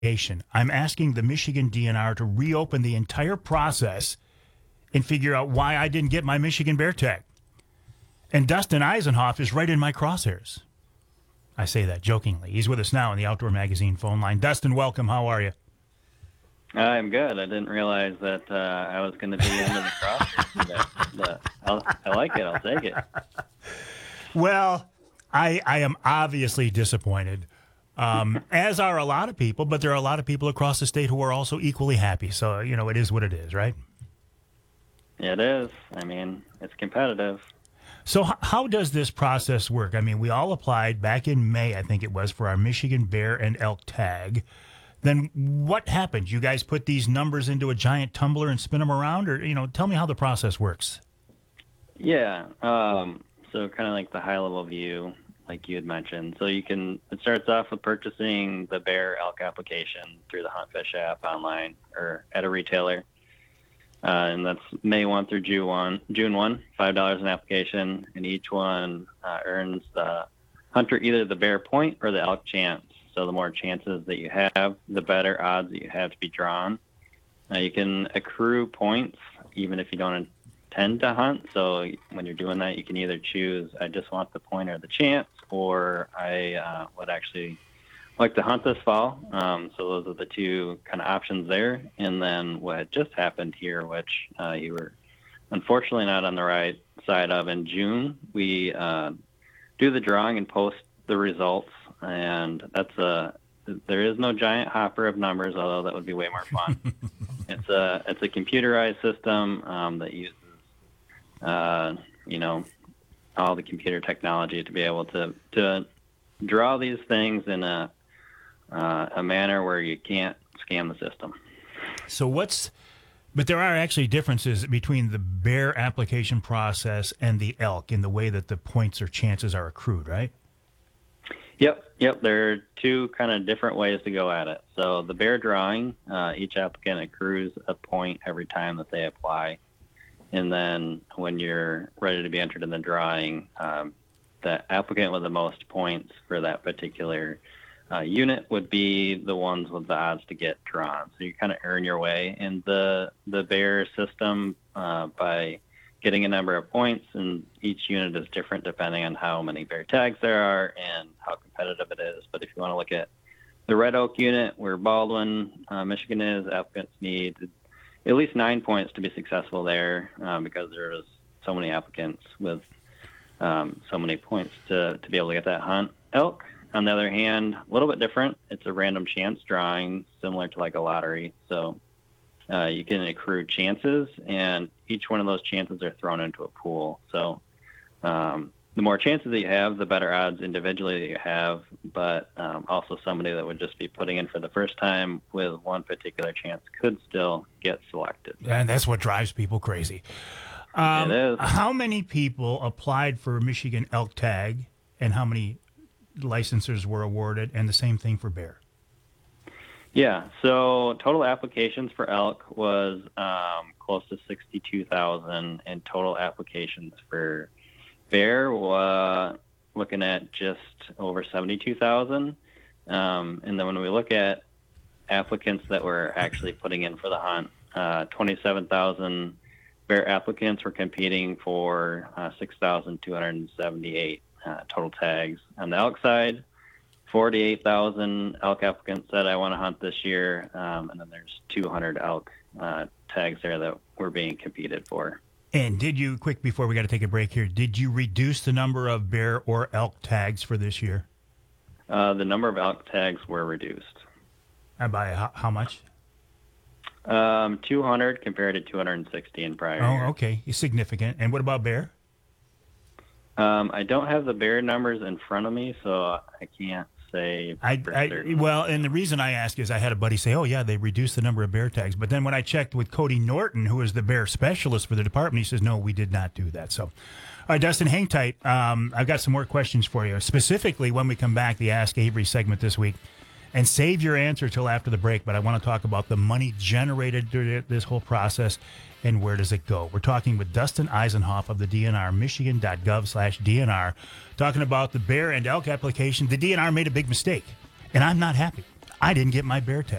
I'm asking the Michigan DNR to reopen the entire process and figure out why I didn't get my Michigan Bear tag. And Dustin Eisenhoff is right in my crosshairs. I say that jokingly. He's with us now on the Outdoor Magazine phone line. Dustin, welcome. How are you? I'm good. I didn't realize that I was going to be into the crosshairs today. I like it. I'll take it. Well, I am obviously disappointed, as are a lot of people, but there are a lot of people across the state who are also equally happy. So, it is what it is, right? It is. I mean, it's competitive. So how does this process work? I mean, we all applied back in May, I think it was, for our Michigan Bear and Elk tag. Then what happened? You guys put these numbers into a giant tumbler and spin them around? Or, tell me how the process works. Yeah. So kind of like the high-level view, like you had mentioned. So it starts off with purchasing the Bear Elk application through the HuntFish app online or at a retailer. And that's May 1 through June 1, $5 an application, and each one earns the hunter either the bear point or the elk chance. So the more chances that you have, the better odds that you have to be drawn. You can accrue points even if you don't intend to hunt. So when you're doing that, you can either choose, I just want the point or the chance, or I would actually like to hunt this fall. So those are the two kind of options there. And then what had just happened here, which you were unfortunately not on the right side of in June, we do the drawing and post the results. And there is no giant hopper of numbers, although that would be way more fun. It's a computerized system that uses, all the computer technology to be able to draw these things in a manner where you can't scam the system. But there are actually differences between the bear application process and the elk in the way that the points or chances are accrued, right? Yep. There are two kind of different ways to go at it. So the bear drawing, each applicant accrues a point every time that they apply. And then when you're ready to be entered in the drawing, the applicant with the most points for that particular unit would be the ones with the odds to get drawn. So you kind of earn your way in the bear system by getting a number of points, and each unit is different depending on how many bear tags there are and how competitive it is. But if you want to look at the Red Oak unit, where Baldwin, Michigan is, applicants need at least 9 points to be successful there because there is so many applicants with so many points to be able to get that hunt. Elk, on the other hand, a little bit different. It's a random chance drawing, similar to like a lottery. So you can accrue chances, and each one of those chances are thrown into a pool. So the more chances that you have, the better odds individually that you have, but also somebody that would just be putting in for the first time with one particular chance could still get selected. And that's what drives people crazy. It is. How many people applied for Michigan elk tag, and how many licenses were awarded, and the same thing for bear? Yeah, so total applications for elk was close to 62,000, and total applications for bear looking at just over 72,000. And then when we look at applicants that were actually putting in for the hunt, 27,000 bear applicants were competing for 6,278 total tags. On the elk side, 48,000 elk applicants said, I want to hunt this year, and then there's 200 elk tags there that were being competed for. And did you, quick before we got to take a break here, did you reduce the number of bear or elk tags for this year? The number of elk tags were reduced. And by how much? 200 compared to 260 in prior year. Oh, okay. Significant. And what about bear? I don't have the bear numbers in front of me, so I can't say for certain. Well, and the reason I ask is I had a buddy say, oh, yeah, they reduced the number of bear tags. But then when I checked with Cody Norton, who is the bear specialist for the department, he says, no, we did not do that. So, all right, Dustin, hang tight. I've got some more questions for you, specifically when we come back, the Ask Avery segment this week. And save your answer till after the break, but I want to talk about the money generated through this whole process and where does it go. We're talking with Dustin Eisenhoff of the DNR, michigan.gov/DNR, talking about the bear and elk application. The DNR made a big mistake, and I'm not happy. I didn't get my bear tag.